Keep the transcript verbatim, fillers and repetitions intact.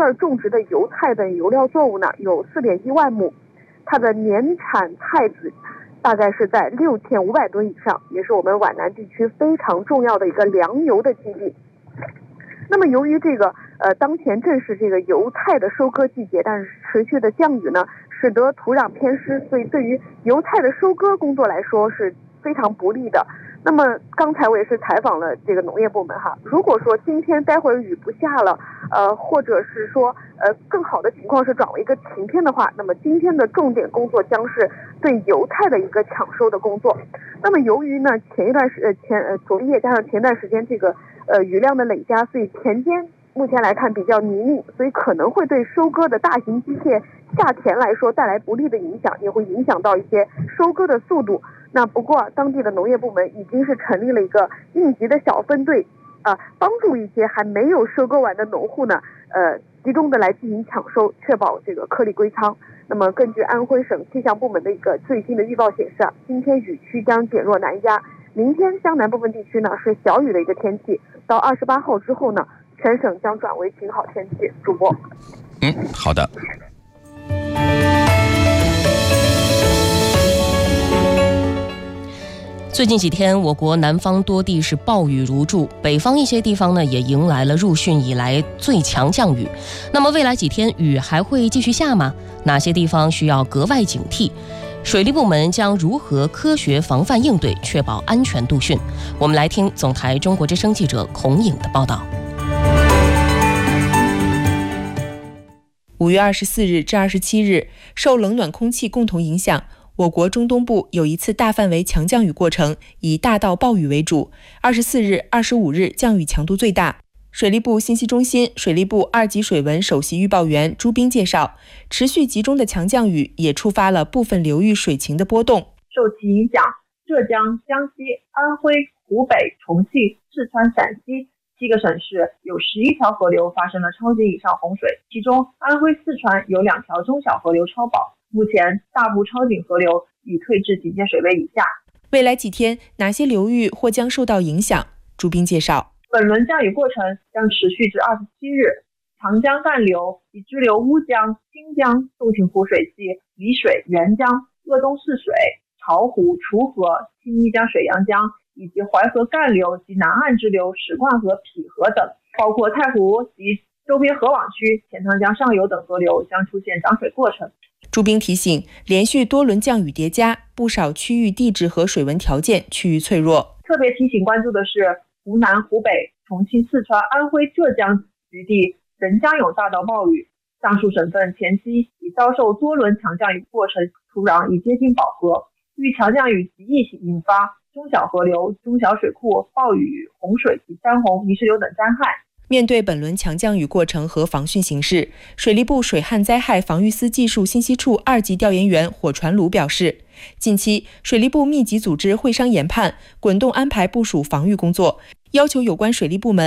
儿种植的油菜的油料作物呢有 四点一万亩，它的年产菜籽大概是在六千五百吨以上，也是我们皖南地区非常重要的一个粮油的基地。那么由于这个呃当前正是这个油菜的收割季节，但是持续的降雨呢使得土壤偏湿，所以对于油菜的收割工作来说是非常不利的。那么刚才我也是采访了这个农业部门哈，如果说今天待会儿雨不下了，呃，或者是说呃更好的情况是转为一个晴天的话，那么今天的重点工作将是对油菜的一个抢收的工作。那么由于呢前一段时呃前呃昨夜加上前段时间这个呃雨量的累加，所以田间目前来看比较泥泞，所以可能会对收割的大型机械下田来说带来不利的影响，也会影响到一些收割的速度。那不过当地的农业部门已经是成立了一个应急的小分队，呃，帮助一些还没有收割完的农户呢，呃，集中的来进行抢收，确保这个颗粒归仓。那么根据安徽省气象部门的一个最新的预报显示啊，今天雨区将减弱南压，明天江南部分地区呢是小雨的一个天气，到二十八号之后呢，全省将转为晴好天气。主播， 嗯，好的。 最近几天，我国南方多地是暴雨如注，北方一些地方呢也迎来了入汛以来最强降雨。那么未来几天雨还会继续下吗？哪些地方需要格外警惕？水利部门将如何科学防范应对，确保安全度汛？我们来听总台中国之声记者孔颖的报道。 五月二十四日至二十七日，受冷暖空气共同影响，我国中东部有一次大范围强降雨过程，以大到暴雨为主。二十四日、二十五日降雨强度最大。水利部信息中心水利部二级水文首席预报员朱斌介绍，持续集中的强降雨也触发了部分流域水情的波动。 受其影响，浙江、江西、安徽、湖北、重庆、四川、陕西七个省市有十一条河流发生了超级以上洪水，其中安徽、四川有两条中小河流超保。目前大部超警河流已退至警戒水位以下。 未来几天哪些流域或将受到影响？朱斌介绍， 本轮降雨过程将持续至二十七日，长江干流及支流乌江、新江、洞庭湖水系、澧水、沅江、鄂东泗水、巢湖、滁河、青衣江、水阳江以及淮河干流及南岸支流史灌河、枞河等，包括太湖及周边河网区、钱塘江上游等河流将出现涨水过程。 朱斌提醒，连续多轮降雨叠加，不少区域地质和水文条件趋于脆弱。 特别提醒关注的是湖南、湖北、重庆、四川、安徽、浙江局地仍将有大到暴雨，上述省份前期已遭受多轮强降雨过程，土壤已接近饱和，遇强降雨极易引发中小河流、中小水库、暴雨、洪水及山洪、泥石流等灾害。 面对本轮强降雨过程和防汛形势，水利部水旱灾害防御司技术信息处二级调研员火传鲁表示，近期水利部密集组织会商研判，滚动安排部署防御工作，要求有关水利部门